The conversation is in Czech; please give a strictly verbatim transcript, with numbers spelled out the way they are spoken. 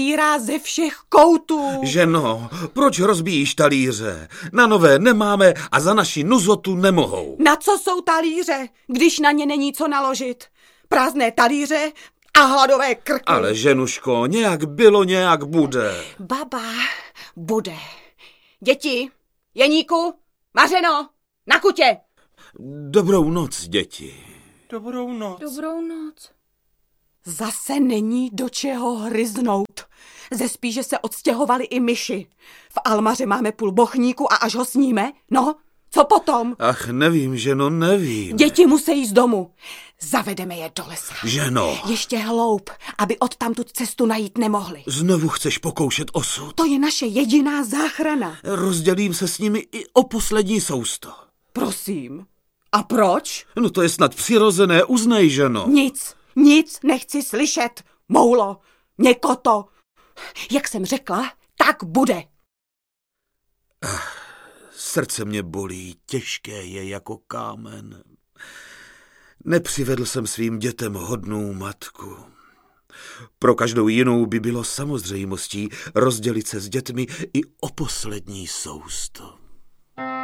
Jírá ze všech koutů. Ženo, proč rozbíjíš talíře? Na nové nemáme a za naši nuzotu nemohou. Na co jsou talíře, když na ně není co naložit? Prázdné talíře a hladové krky. Ale ženuško, nějak bylo, nějak bude. Baba, bude. Děti, Jeníku, Mařeno, na kutě. Dobrou noc, děti. Dobrou noc. Dobrou noc. Zase není do čeho hryznout. Ze spíže se odstěhovali i myši. V Almaře máme půl bochníku a až ho sníme, no, co potom? Ach, nevím, ženo, nevím. Děti musí jít z domu. Zavedeme je do lesa. Ženo. Ještě hloub, aby odtamtud cestu najít nemohli. Znovu chceš pokoušet osud? To je naše jediná záchrana. Rozdělím se s nimi i o poslední sousto. Prosím. A proč? No to je snad přirozené, uznej, ženo. Nic, nic nechci slyšet. Moulo, někoto. Jak jsem řekla, tak bude. Srdce mě bolí, těžké je jako kámen. Nepřivedl jsem svým dětem hodnou matku. Pro každou jinou by bylo samozřejmostí rozdělit se s dětmi i o poslední sousto.